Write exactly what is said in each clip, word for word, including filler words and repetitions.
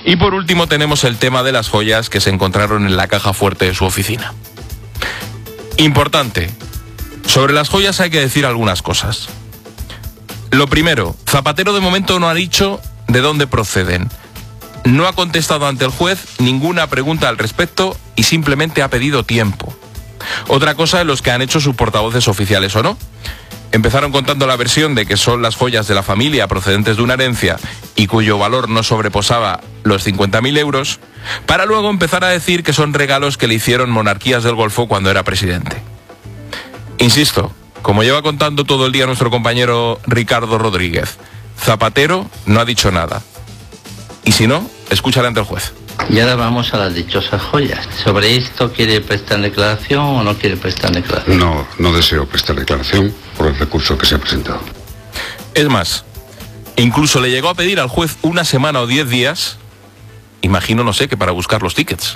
Y por último tenemos el tema de las joyas que se encontraron en la caja fuerte de su oficina. Importante, sobre las joyas hay que decir algunas cosas. Lo primero, Zapatero de momento no ha dicho de dónde proceden. No ha contestado ante el juez ninguna pregunta al respecto y simplemente ha pedido tiempo. Otra cosa es los que han hecho sus portavoces oficiales o no. Empezaron contando la versión de que son las joyas de la familia procedentes de una herencia y cuyo valor no sobreposaba los cincuenta mil euros, para luego empezar a decir que son regalos que le hicieron monarquías del Golfo cuando era presidente. Insisto, como lleva contando todo el día nuestro compañero Ricardo Rodríguez, Zapatero no ha dicho nada. Y si no, escúchale ante el juez. Y ahora vamos a las dichosas joyas. ¿Sobre esto quiere prestar declaración o no quiere prestar declaración? No, no deseo prestar declaración por el recurso que se ha presentado. Es más, incluso le llegó a pedir al juez una semana o diez días, imagino, no sé, que para buscar los tickets.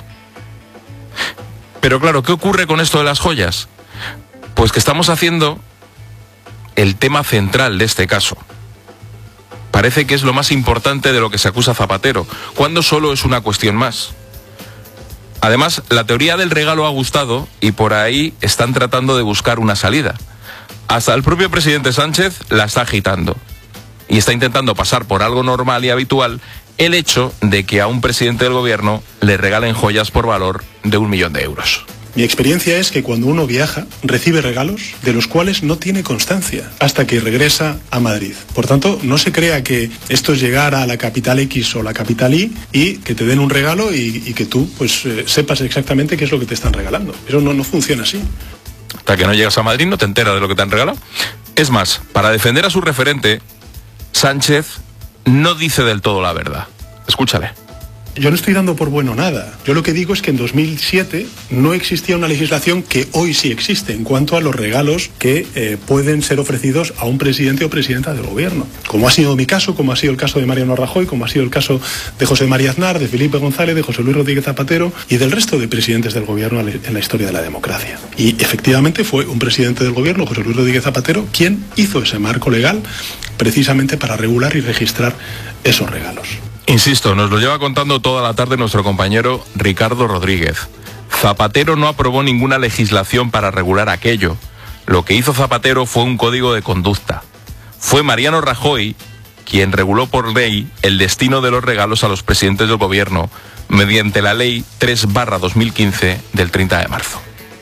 Pero claro, ¿qué ocurre con esto de las joyas? Pues que estamos haciendo el tema central de este caso. Parece que es lo más importante de lo que se acusa a Zapatero, cuando solo es una cuestión más. Además, la teoría del regalo ha gustado y por ahí están tratando de buscar una salida. Hasta el propio presidente Sánchez la está agitando y está intentando pasar por algo normal y habitual el hecho de que a un presidente del gobierno le regalen joyas por valor de un millón de euros. Mi experiencia es que cuando uno viaja, recibe regalos de los cuales no tiene constancia hasta que regresa a Madrid. Por tanto, no se crea que esto es llegar a la capital X o la capital Y y que te den un regalo y, y que tú pues eh, sepas exactamente qué es lo que te están regalando. Eso no, no funciona así. Hasta que no llegas a Madrid no te enteras de lo que te han regalado. Es más, para defender a su referente, Sánchez no dice del todo la verdad. Escúchale. Yo no estoy dando por bueno nada. Yo lo que digo es que en dos mil siete no existía una legislación que hoy sí existe en cuanto a los regalos que eh, pueden ser ofrecidos a un presidente o presidenta del gobierno. Como ha sido mi caso, como ha sido el caso de Mariano Rajoy, como ha sido el caso de José María Aznar, de Felipe González, de José Luis Rodríguez Zapatero y del resto de presidentes del gobierno en la historia de la democracia. Y efectivamente fue un presidente del gobierno, José Luis Rodríguez Zapatero, quien hizo ese marco legal precisamente para regular y registrar esos regalos. Insisto, nos lo lleva contando toda la tarde nuestro compañero Ricardo Rodríguez. Zapatero no aprobó ninguna legislación para regular aquello. Lo que hizo Zapatero fue un código de conducta. Fue Mariano Rajoy quien reguló por ley el destino de los regalos a los presidentes del gobierno mediante la ley tres barra dos mil quince del treinta de marzo.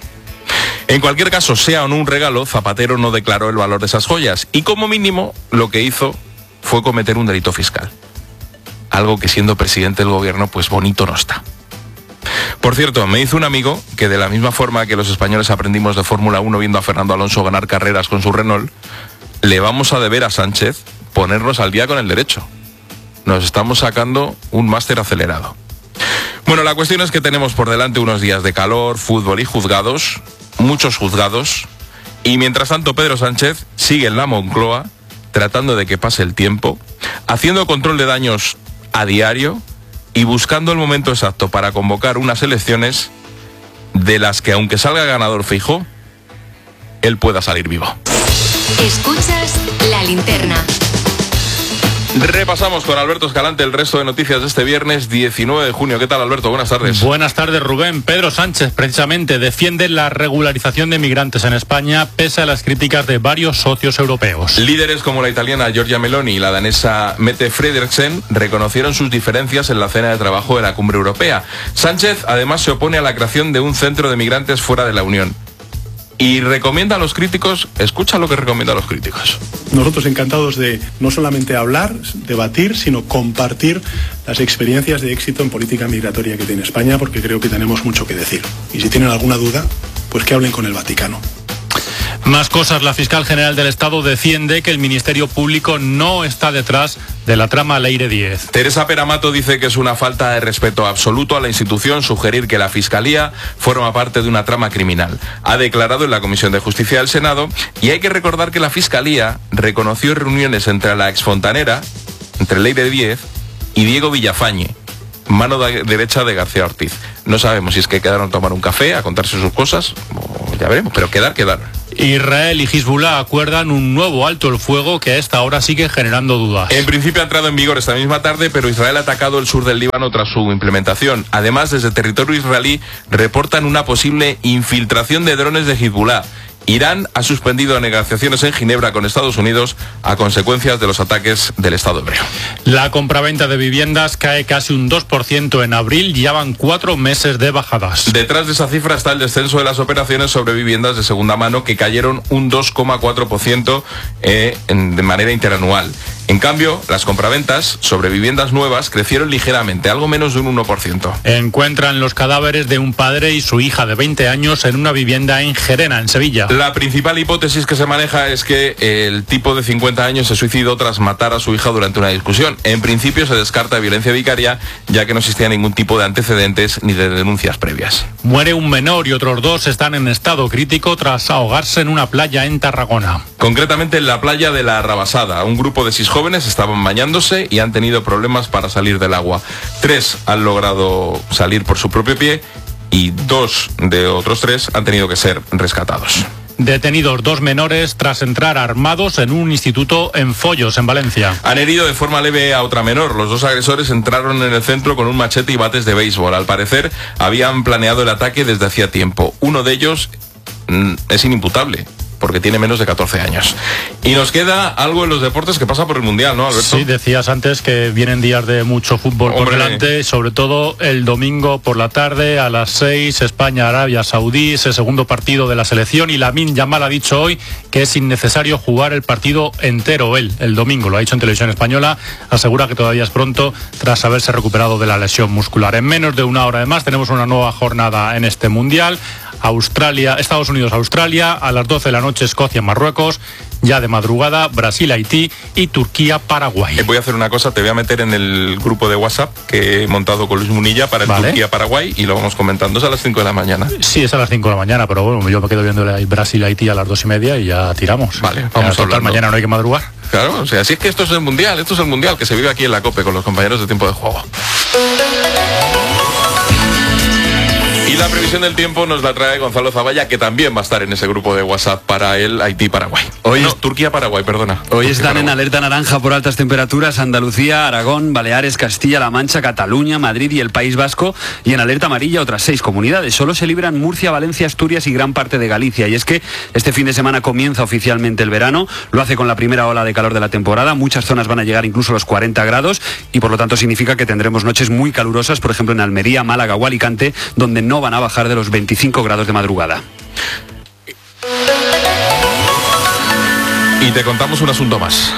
En cualquier caso, sea o no un regalo, Zapatero no declaró el valor de esas joyas y como mínimo lo que hizo fue cometer un delito fiscal. Algo que siendo presidente del gobierno pues bonito no está. Por cierto, me dice un amigo que de la misma forma que los españoles aprendimos de Fórmula uno viendo a Fernando Alonso ganar carreras con su Renault, le vamos a deber a Sánchez ponernos al día con el derecho. Nos estamos sacando un máster acelerado. Bueno, la cuestión es que tenemos por delante unos días de calor, fútbol y juzgados, muchos juzgados, y mientras tanto Pedro Sánchez sigue en la Moncloa tratando de que pase el tiempo, haciendo control de daños a diario y buscando el momento exacto para convocar unas elecciones de las que, aunque salga ganador Feijóo, él pueda salir vivo. Escuchas La Linterna. Repasamos con Alberto Escalante el resto de noticias de este viernes diecinueve de junio. ¿Qué tal, Alberto? Buenas tardes. Buenas tardes, Rubén. Pedro Sánchez, precisamente, defiende la regularización de migrantes en España pese a las críticas de varios socios europeos. Líderes como la italiana Giorgia Meloni y la danesa Mette Frederiksen reconocieron sus diferencias en la cena de trabajo de la Cumbre Europea. Sánchez, además, se opone a la creación de un centro de migrantes fuera de la Unión. Y recomienda a los críticos, escucha lo que recomienda a los críticos. Nosotros encantados de no solamente hablar, debatir, sino compartir las experiencias de éxito en política migratoria que tiene España, porque creo que tenemos mucho que decir. Y si tienen alguna duda, pues que hablen con el Vaticano. Más cosas. La fiscal general del Estado defiende que el Ministerio Público no está detrás de la trama Leire diez. Teresa Peramato dice que es una falta de respeto absoluto a la institución sugerir que la Fiscalía forma parte de una trama criminal. Ha declarado en la Comisión de Justicia del Senado y hay que recordar que la Fiscalía reconoció reuniones entre la exfontanera, entre Leire diez y Diego Villafañe, mano de derecha de García Ortiz. No sabemos si es que quedaron a tomar un café, a contarse sus cosas, o ya veremos, pero quedar, quedar. Israel y Hezbollah acuerdan un nuevo alto el fuego que a esta hora sigue generando dudas. En principio ha entrado en vigor esta misma tarde, pero Israel ha atacado el sur del Líbano tras su implementación. Además, desde territorio israelí reportan una posible infiltración de drones de Hezbollah. Irán ha suspendido negociaciones en Ginebra con Estados Unidos a consecuencias de los ataques del Estado hebreo. La compraventa de viviendas cae casi un dos por ciento en abril, ya van cuatro meses de bajadas. Detrás de esa cifra está el descenso de las operaciones sobre viviendas de segunda mano, que cayeron un dos coma cuatro por ciento eh, en, de manera interanual. En cambio, las compraventas sobre viviendas nuevas crecieron ligeramente, algo menos de un uno por ciento. Encuentran los cadáveres de un padre y su hija de veinte años en una vivienda en Gerena, en Sevilla. La principal hipótesis que se maneja es que el tipo de cincuenta años se suicidó tras matar a su hija durante una discusión. En principio se descarta violencia vicaria, ya que no existía ningún tipo de antecedentes ni de denuncias previas. Muere un menor y otros dos están en estado crítico tras ahogarse en una playa en Tarragona. Concretamente en la playa de la Rabasada. Un grupo de seis jóvenes estaban bañándose y han tenido problemas para salir del agua. Tres han logrado salir por su propio pie y dos de otros tres han tenido que ser rescatados. Detenidos dos menores tras entrar armados en un instituto en Follos, en Valencia. Han herido de forma leve a otra menor. Los dos agresores entraron en el centro con un machete y bates de béisbol. Al parecer, habían planeado el ataque desde hacía tiempo. Uno de ellos mm, es inimputable, porque tiene menos de catorce años. Y nos queda algo en los deportes que pasa por el Mundial, ¿no, Alberto? Sí, decías antes que vienen días de mucho fútbol por Hombre. delante, sobre todo el domingo por la tarde a las seis, España-Arabia Saudí, ese segundo partido de la selección, y Lamine Yamal ha dicho hoy que es innecesario jugar el partido entero él, el domingo, lo ha dicho en Televisión Española, asegura que todavía es pronto tras haberse recuperado de la lesión muscular. En menos de una hora además tenemos una nueva jornada en este Mundial. Australia, Estados Unidos, Australia, a las doce de la noche Escocia, Marruecos, ya de madrugada Brasil, Haití y Turquía, Paraguay. Eh, voy a hacer una cosa, te voy a meter en el grupo de WhatsApp que he montado con Luis Munilla para el Vale. Turquía, Paraguay, y lo vamos comentando. Es a las cinco de la mañana. Sí, es a las cinco de la mañana, pero bueno, yo me quedo viendo el Brasil, Haití a las dos y media y ya tiramos. Vale, vamos a hablando. Mañana no hay que madrugar. Claro, o sea, así es que esto es el Mundial, esto es el Mundial que se vive aquí en la COPE con los compañeros de Tiempo de Juego. Y la previsión del tiempo nos la trae Gonzalo Zavalla, que también va a estar en ese grupo de WhatsApp para el Haití-Paraguay. Hoy no, es... Turquía-Paraguay, perdona. Hoy Turquía, están Paraguay. en alerta naranja por altas temperaturas Andalucía, Aragón, Baleares, Castilla-La Mancha, Cataluña, Madrid y el País Vasco, y en alerta amarilla otras seis comunidades. Solo se libran Murcia, Valencia, Asturias y gran parte de Galicia. Y es que este fin de semana comienza oficialmente el verano, lo hace con la primera ola de calor de la temporada. Muchas zonas van a llegar incluso a los cuarenta grados y por lo tanto significa que tendremos noches muy calurosas, por ejemplo en Almería, Málaga o Alicante, donde no van a bajar de los veinticinco grados de madrugada. Y te contamos un asunto más.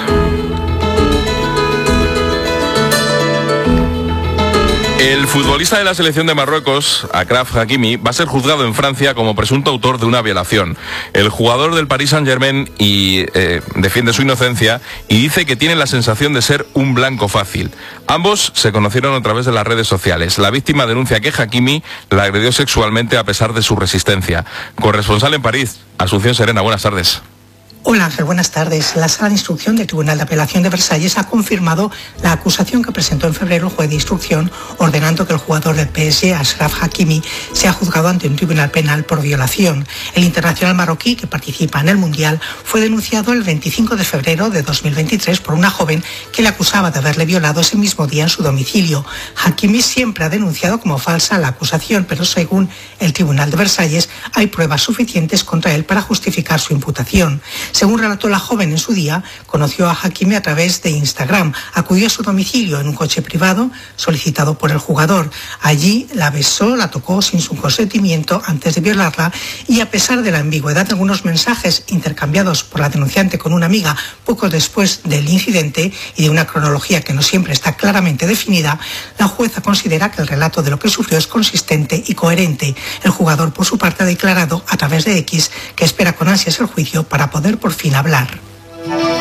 El futbolista de la selección de Marruecos, Achraf Hakimi, va a ser juzgado en Francia como presunto autor de una violación. El jugador del Paris Saint-Germain y, eh, defiende su inocencia y dice que tiene la sensación de ser un blanco fácil. Ambos se conocieron a través de las redes sociales. La víctima denuncia que Hakimi la agredió sexualmente a pesar de su resistencia. Corresponsal en París, Asunción Serena, buenas tardes. Hola Ángel, buenas tardes. La Sala de Instrucción del Tribunal de Apelación de Versalles ha confirmado la acusación que presentó en febrero el juez de instrucción, ordenando que el jugador del P S G, Achraf Hakimi, sea juzgado ante un tribunal penal por violación. El internacional marroquí, que participa en el Mundial, fue denunciado el veinticinco de febrero de dos mil veintitrés por una joven que le acusaba de haberle violado ese mismo día en su domicilio. Hakimi siempre ha denunciado como falsa la acusación, pero según el Tribunal de Versalles hay pruebas suficientes contra él para justificar su imputación. Según relató la joven en su día, conoció a Hakimi a través de Instagram, acudió a su domicilio en un coche privado solicitado por el jugador. Allí la besó, la tocó sin su consentimiento antes de violarla y a pesar de la ambigüedad de algunos mensajes intercambiados por la denunciante con una amiga poco después del incidente y de una cronología que no siempre está claramente definida, la jueza considera que el relato de lo que sufrió es consistente y coherente. El jugador, por su parte, ha declarado a través de X que espera con ansias el juicio para poder por fin hablar.